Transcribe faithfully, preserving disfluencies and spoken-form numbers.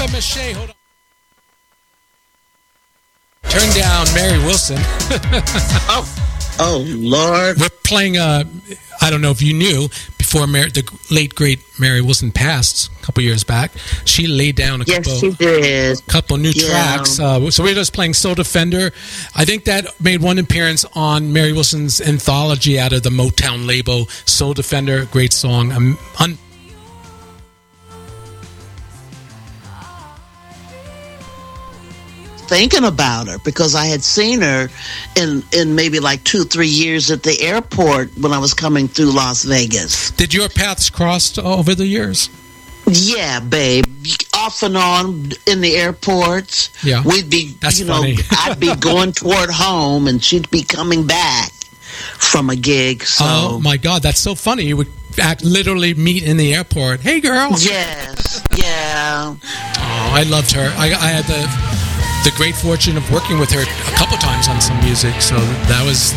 Martha Mache. Hold on. Turn down Mary Wilson. oh, oh, Lord. We're playing, uh, I don't know if you knew, before Mary, the late, great Mary Wilson passed a couple years back, she laid down a yes, couple, she did. couple new yeah. tracks. Uh, so we're just playing Soul Defender. I think that made one appearance on Mary Wilson's anthology out of the Motown label, Soul Defender. Great song. Um, un- thinking about her because I had seen her in in maybe like two, three years at the airport when I was coming through Las Vegas. Did your paths cross over the years? Yeah, babe. Off and on in the airports. Yeah. We'd be, That's you know, funny. I'd be going toward home and she'd be coming back from a gig. So. Oh, my God. That's so funny. You would act, literally meet in the airport. Hey, girl. Yes. Yeah. Oh, I loved her. I, I had the... the great fortune of working with her a couple times on some music, so that was